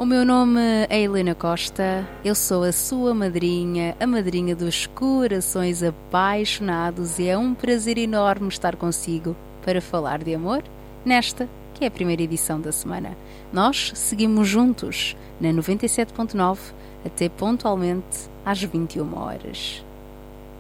O meu nome é Helena Costa, eu sou a sua madrinha, a madrinha dos corações apaixonados, e é um prazer enorme estar consigo para falar de amor nesta, que é a primeira edição da semana. Nós seguimos juntos na 97.9 até pontualmente às 21 horas.